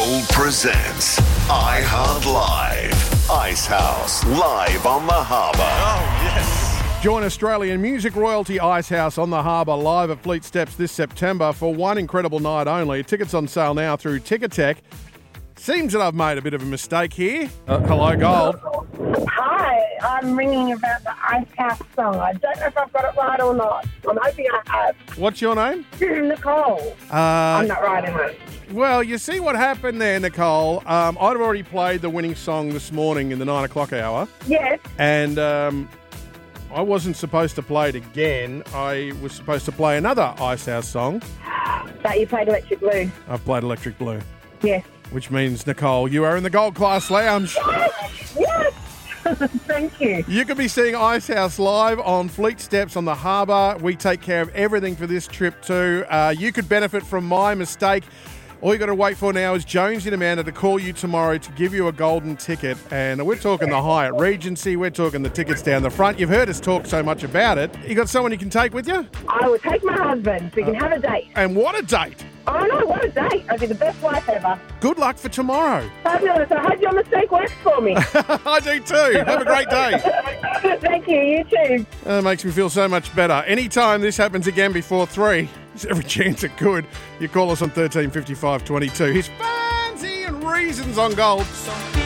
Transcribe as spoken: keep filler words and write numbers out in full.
Gold presents iHeart Live. Icehouse live on the harbour. Oh, yes. Join Australian music royalty Icehouse on the harbour live at Fleet Steps this September for one incredible night only. Tickets on sale now through Ticketek. Seems that I've made a bit of a mistake here. Uh, hello, Gold. Hi, I'm ringing about the Icehouse song. I don't know if I've got it right or not. I'm hoping I have. What's your name? Nicole. Uh, I'm not right, am I? Well, you see what happened there, Nicole. Um, I'd already played the winning song this morning in the nine o'clock hour. Yes. And um, I wasn't supposed to play it again. I was supposed to play another Icehouse song. But you played Electric Blue. I've played Electric Blue. Yes. Which means, Nicole, you are in the Gold Class Lounge. Yes! Yes! Thank you. You could be seeing Icehouse live on Fleet Steps on the harbour. We take care of everything for this trip too. Uh, you could benefit from my mistake. All you got to wait for now is Jonesy and Amanda to call you tomorrow to give you a golden ticket. And we're talking the Hyatt Regency. We're talking the tickets down the front. You've heard us talk so much about it. You got someone you can take with you? I will take my husband so we can have a date. And what a date. Oh no, what a date. I'll be the best wife ever. Good luck for tomorrow. Fabulous. I hope your mistake works for me. I do too. Have a great day. Thank you. You too. Uh, makes me feel so much better. Anytime this happens again before three, there's every chance it could. You call us on thirteen fifty-five twenty-two. His fancy and reasons on Gold.